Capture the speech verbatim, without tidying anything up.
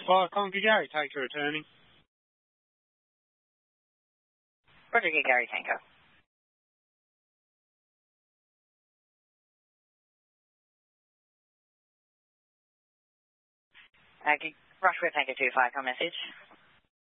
five, Conquer Gary, take your returning. Roger, Gary Tango. Uh, Rushway Tango two five, come message.